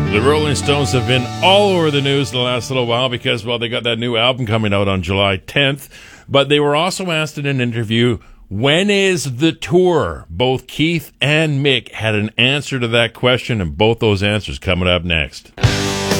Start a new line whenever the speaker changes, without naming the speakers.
The Rolling Stones have been all over the news the last little while because, well, they got that new album coming out on July 10th. But they were also asked in an interview, when is the tour? Both Keith and Mick had an answer to that question, and both those answers coming up next.